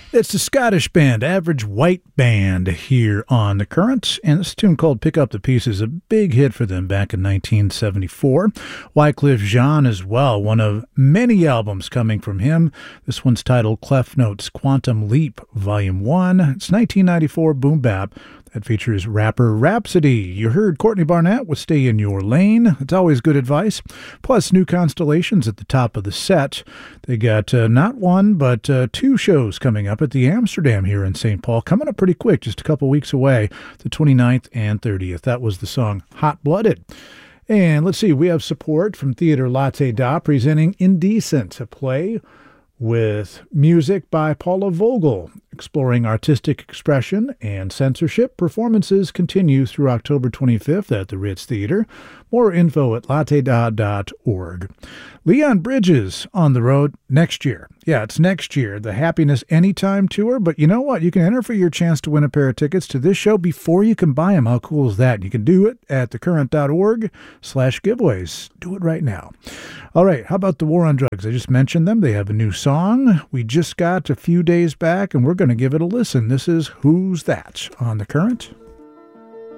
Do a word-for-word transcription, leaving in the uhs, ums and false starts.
It's the Scottish band Average White Band here on The Current, and this tune called Pick Up the Pieces, a big hit for them back in nineteen seventy-four. Wycliffe Jean as well, one of many albums coming from him. This one's titled Clef Notes Quantum Leap Volume one. It's nineteen ninety-four boom bap that features rapper Rhapsody. You heard Courtney Barnett with Stay in Your Lane. It's always good advice. Plus, New Constellations at the top of the set. They got uh, not one, but uh, two shows coming up at the Amsterdam here in Saint Paul. Coming up pretty quick, just a couple weeks away, the twenty-ninth and thirtieth. That was the song Hot Blooded. And let's see, we have support from Theater Latte Da presenting Indecent, a play with music by Paula Vogel. Exploring artistic expression and censorship, performances continue through October twenty-fifth at the Ritz Theater. More info at latte da dot org. Leon Bridges on the road next year. Yeah, it's next year, the Happiness Anytime Tour. But you know what? You can enter for your chance to win a pair of tickets to this show before you can buy them. How cool is that? You can do it at thecurrent.org slash giveaways. Do it right now. All right, how about the War on Drugs? I just mentioned them. They have a new song we just got a few days back, and we're going to give it a listen. This is Who's That on The Current.